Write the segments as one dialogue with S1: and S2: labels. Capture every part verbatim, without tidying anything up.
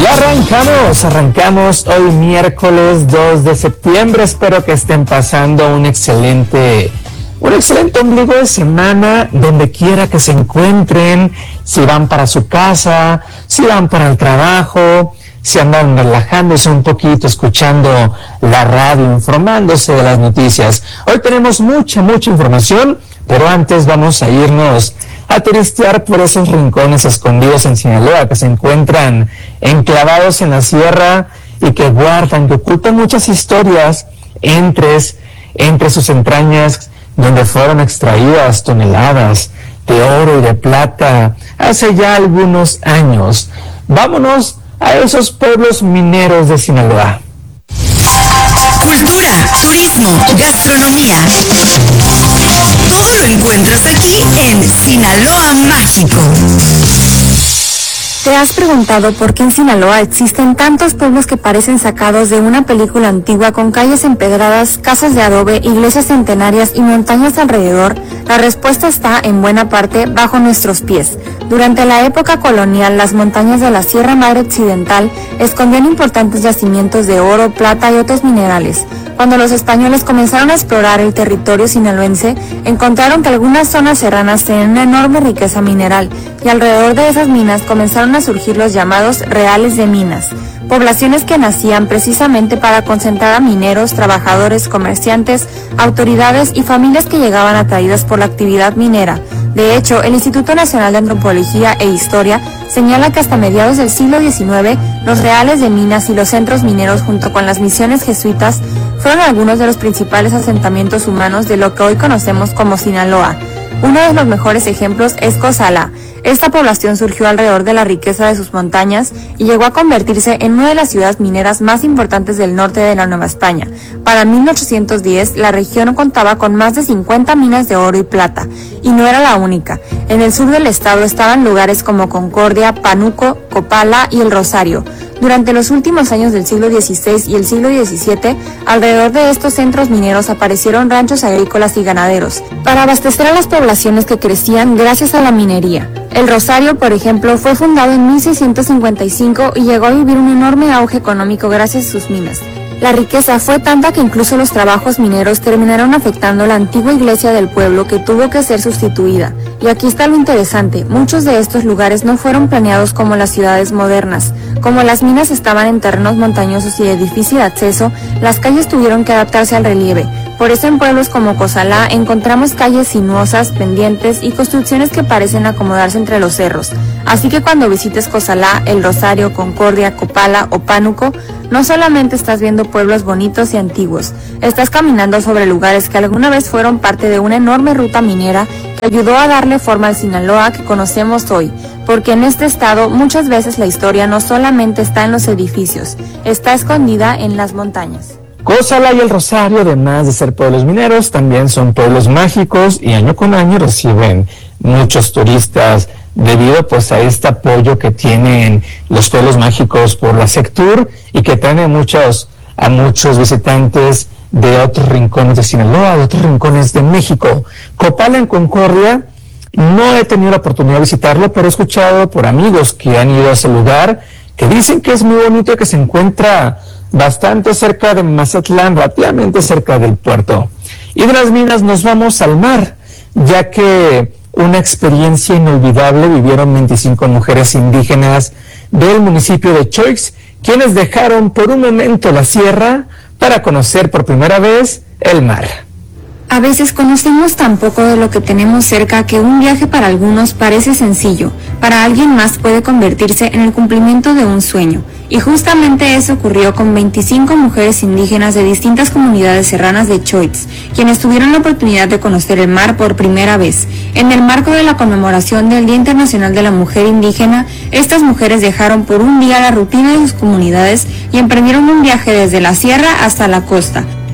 S1: Y arrancamos, arrancamos hoy miércoles dos de septiembre. Espero que estén pasando un excelente, un excelente ombligo de semana donde quiera que se encuentren. Si van para su casa, si van para el trabajo, si andan relajándose un poquito, escuchando la radio, informándose de las noticias. Hoy tenemos mucha, mucha información, pero antes vamos a irnos a turistear por esos rincones escondidos en Sinaloa que se encuentran enclavados en la sierra y que guardan, que ocultan muchas historias entre, entre sus entrañas, donde fueron extraídas toneladas de oro y de plata hace ya algunos años. Vámonos a esos pueblos mineros de Sinaloa.
S2: Cultura, turismo, gastronomía. Todo lo encuentras aquí en Sinaloa Mágico.
S3: ¿Te has preguntado por qué en Sinaloa existen tantos pueblos que parecen sacados de una película antigua con calles empedradas, casas de adobe, iglesias centenarias y montañas alrededor? La respuesta está en buena parte bajo nuestros pies. Durante la época colonial, las montañas de la Sierra Madre Occidental escondían importantes yacimientos de oro, plata y otros minerales. Cuando los españoles comenzaron a explorar el territorio sinaloense, encontraron que algunas zonas serranas tenían una enorme riqueza mineral y alrededor de esas minas comenzaron a surgir los llamados reales de minas, poblaciones que nacían precisamente para concentrar a mineros, trabajadores, comerciantes, autoridades y familias que llegaban atraídas por la actividad minera. De hecho, el Instituto Nacional de Antropología e Historia señala que hasta mediados del siglo diecinueve, los reales de minas y los centros mineros junto con las misiones jesuitas fueron algunos de los principales asentamientos humanos de lo que hoy conocemos como Sinaloa. Uno de los mejores ejemplos es Cozalá. Esta población surgió alrededor de la riqueza de sus montañas y llegó a convertirse en una de las ciudades mineras más importantes del norte de la Nueva España. Para mil ochocientos diez, la región contaba con más de cincuenta minas de oro y plata, y no era la única. En el sur del estado estaban lugares como Concordia, Pánuco, Copala y El Rosario. Durante los últimos años del siglo dieciséis y el siglo diecisiete, alrededor de estos centros mineros aparecieron ranchos agrícolas y ganaderos, para abastecer a las poblaciones que crecían gracias a la minería. El Rosario, por ejemplo, fue fundado en mil seiscientos cincuenta y cinco y llegó a vivir un enorme auge económico gracias a sus minas. La riqueza fue tanta que incluso los trabajos mineros terminaron afectando la antigua iglesia del pueblo, que tuvo que ser sustituida. Y aquí está lo interesante, muchos de estos lugares no fueron planeados como las ciudades modernas. Como las minas estaban en terrenos montañosos y de difícil acceso, las calles tuvieron que adaptarse al relieve. Por eso en pueblos como Cozalá encontramos calles sinuosas, pendientes y construcciones que parecen acomodarse entre los cerros. Así que cuando visites Cozalá, El Rosario, Concordia, Copala o Pánuco, no solamente estás viendo pueblos bonitos y antiguos, estás caminando sobre lugares que alguna vez fueron parte de una enorme ruta minera que ayudó a darle forma al Sinaloa que conocemos hoy, porque en este estado muchas veces la historia no solamente está en los edificios, está escondida en las montañas.
S1: Cozalá y El Rosario, además de ser pueblos mineros, también son pueblos mágicos y año con año reciben muchos turistas debido pues a este apoyo que tienen los pueblos mágicos por la Sectur y que traen a muchos, a muchos visitantes de otros rincones de Sinaloa, de otros rincones de México. Copala en Concordia, no he tenido la oportunidad de visitarlo, pero he escuchado por amigos que han ido a ese lugar, que dicen que es muy bonito, que se encuentra bastante cerca de Mazatlán, relativamente cerca del puerto. Y de las minas nos vamos al mar, ya que una experiencia inolvidable vivieron veinticinco mujeres indígenas del municipio de Choix, quienes dejaron por un momento la sierra para conocer por primera vez el mar.
S3: A veces conocemos tan poco de lo que tenemos cerca que un viaje para algunos parece sencillo, para alguien más puede convertirse en el cumplimiento de un sueño. Y justamente eso ocurrió con veinticinco mujeres indígenas de distintas comunidades serranas de Choix, quienes tuvieron la oportunidad de conocer el mar por primera vez. En el marco de la conmemoración del Día Internacional de la Mujer Indígena, estas mujeres dejaron por un día la rutina de sus comunidades y emprendieron un viaje desde la sierra hasta la costa.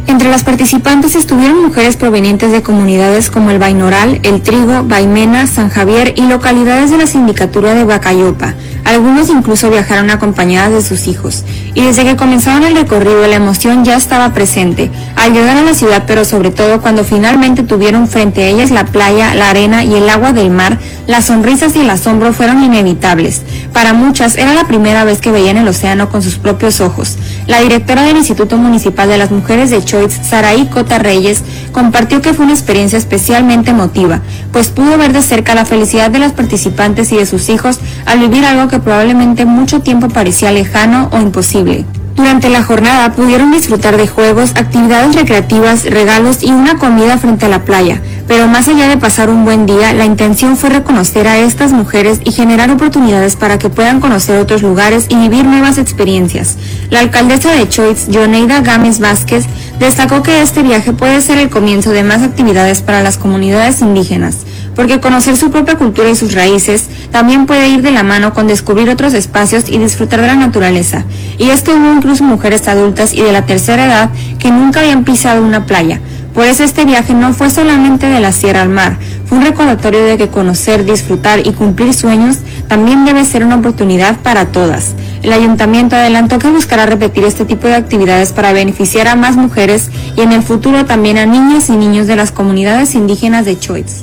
S3: Entre las participantes estuvieron mujeres provenientes de comunidades como el Bainoral, El Trigo, Baimena, San Javier y localidades de la sindicatura de Bacayopa. Algunos incluso viajaron acompañadas de sus hijos. Y desde que comenzaron el recorrido, la emoción ya estaba presente. Al llegar a la ciudad, pero sobre todo cuando finalmente tuvieron frente a ellas la playa, la arena y el agua del mar, las sonrisas y el asombro fueron inevitables. Para muchas era la primera vez que veían el océano con sus propios ojos. La directora del Instituto Municipal de las Mujeres de Choix, Saraí Cota Reyes, compartió que fue una experiencia especialmente emotiva, pues pudo ver de cerca la felicidad de las participantes y de sus hijos al vivir algo que probablemente mucho tiempo parecía lejano o imposible. Durante la jornada pudieron disfrutar de juegos, actividades recreativas, regalos y una comida frente a la playa. Pero más allá de pasar un buen día, la intención fue reconocer a estas mujeres y generar oportunidades para que puedan conocer otros lugares y vivir nuevas experiencias. La alcaldesa de Choix, Yoneida Gámez Vázquez, destacó que este viaje puede ser el comienzo de más actividades para las comunidades indígenas, porque conocer su propia cultura y sus raíces también puede ir de la mano con descubrir otros espacios y disfrutar de la naturaleza. Y es que hubo incluso mujeres adultas y de la tercera edad que nunca habían pisado una playa. Por eso este viaje no fue solamente de la sierra al mar, fue un recordatorio de que conocer, disfrutar y cumplir sueños también debe ser una oportunidad para todas. El ayuntamiento adelantó que buscará repetir este tipo de actividades para beneficiar a más mujeres y en el futuro también a niñas y niños de las comunidades indígenas de Choix.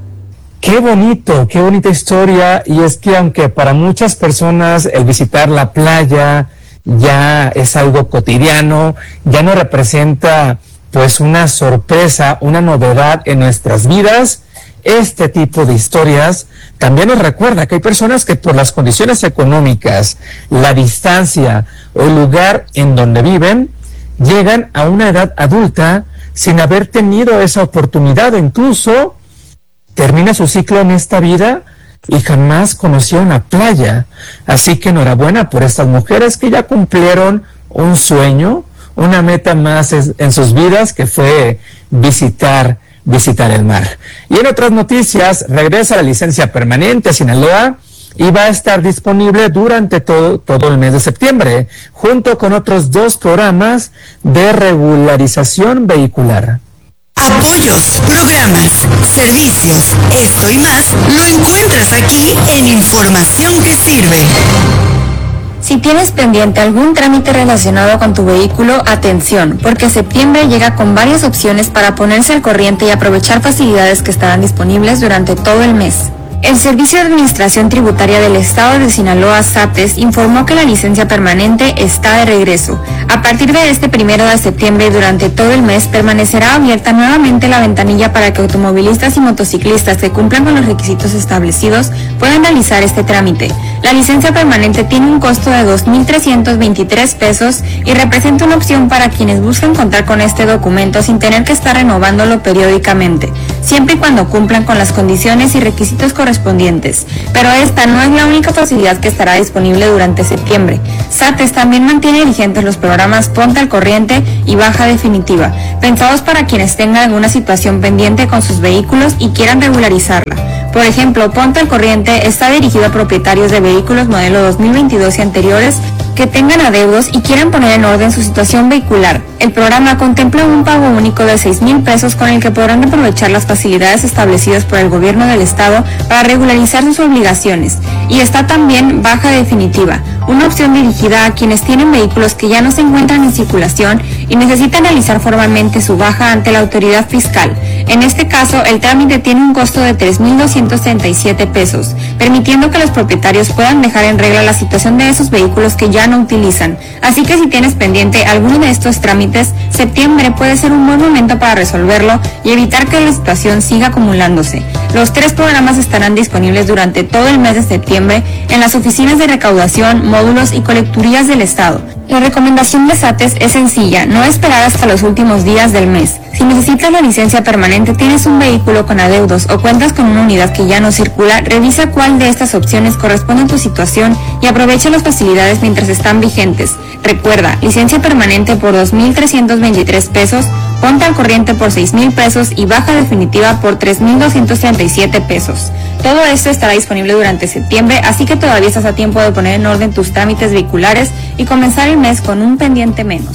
S1: Qué bonito, qué bonita historia, y es que aunque para muchas personas el visitar la playa ya es algo cotidiano, ya no representa pues una sorpresa, una novedad en nuestras vidas, este tipo de historias también nos recuerda que hay personas que por las condiciones económicas, la distancia o el lugar en donde viven, llegan a una edad adulta sin haber tenido esa oportunidad, o incluso termina su ciclo en esta vida y jamás conoció una playa. Así que enhorabuena por estas mujeres que ya cumplieron un sueño, una meta más en sus vidas, que fue visitar, visitar el mar. Y en otras noticias, regresa la licencia permanente a Sinaloa y va a estar disponible durante todo, todo el mes de septiembre, junto con otros dos programas de regularización vehicular.
S2: Apoyos, programas, servicios, esto y más lo encuentras aquí en Información que Sirve.
S3: Si tienes pendiente algún trámite relacionado con tu vehículo, atención, porque septiembre llega con varias opciones para ponerse al corriente y aprovechar facilidades que estarán disponibles durante todo el mes. El Servicio de Administración Tributaria del Estado de Sinaloa, SATES, informó que la licencia permanente está de regreso. A partir de este primero de septiembre y durante todo el mes permanecerá abierta nuevamente la ventanilla para que automovilistas y motociclistas que cumplan con los requisitos establecidos puedan realizar este trámite. La licencia permanente tiene un costo de dos mil trescientos veintitrés pesos y representa una opción para quienes buscan contar con este documento sin tener que estar renovándolo periódicamente, siempre y cuando cumplan con las condiciones y requisitos correspondientes. Pero esta no es la única facilidad que estará disponible durante septiembre. SATES también mantiene vigentes los programas Ponte al Corriente y Baja Definitiva, pensados para quienes tengan alguna situación pendiente con sus vehículos y quieran regularizarla. Por ejemplo, Ponte al Corriente está dirigido a propietarios de vehículos modelo dos mil veintidós y anteriores que tengan adeudos y quieran poner en orden su situación vehicular. El programa contempla un pago único de seis mil pesos con el que podrán aprovechar las facilidades establecidas por el gobierno del estado para regularizar sus obligaciones. Y está también Baja Definitiva, una opción dirigida a quienes tienen vehículos que ya no se encuentran en circulación y necesitan realizar formalmente su baja ante la autoridad fiscal. En este caso, el trámite tiene un costo de tres mil doscientos treinta y siete pesos, permitiendo que los propietarios puedan dejar en regla la situación de esos vehículos que ya no utilizan. Así que si tienes pendiente alguno de estos trámites, septiembre puede ser un buen momento para resolverlo y evitar que la situación siga acumulándose. Los tres programas estarán disponibles durante todo el mes de septiembre en las oficinas de recaudación, módulos y colecturías del estado. La recomendación de SATES es sencilla, no esperar hasta los últimos días del mes. Si necesitas la licencia permanente, tienes un vehículo con adeudos o cuentas con una unidad que ya no circula, revisa cuál de estas opciones corresponde a tu situación y aprovecha las facilidades mientras están vigentes. Recuerda, licencia permanente por dos mil trescientos veintitrés pesos, Ponte al Corriente por seis mil pesos y Baja Definitiva por tres mil doscientos treinta y siete pesos. Todo esto estará disponible durante septiembre, así que todavía estás a tiempo de poner en orden tus trámites vehiculares y comenzar el mes con un pendiente menos.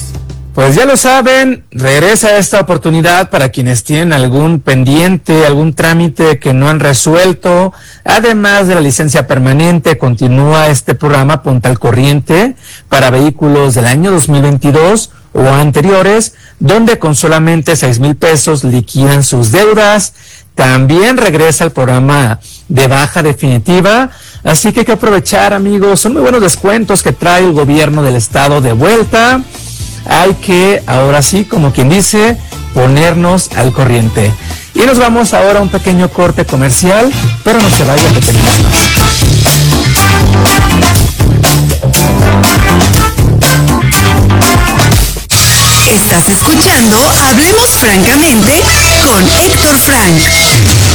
S1: Pues ya lo saben, regresa esta oportunidad para quienes tienen algún pendiente, algún trámite que no han resuelto. Además de la licencia permanente, continúa este programa Ponte al Corriente para vehículos del año dos mil veintidós o anteriores, donde con solamente seis mil pesos liquidan sus deudas. También regresa el programa de baja definitiva, así que hay que aprovechar, amigos. Son muy buenos descuentos que trae el gobierno del estado de vuelta. Hay que, ahora sí, como quien dice, ponernos al corriente. Y nos vamos ahora a un pequeño corte comercial, pero no se vaya, que tenemos más.
S2: Estás escuchando Hablemos Francamente con Héctor Frank.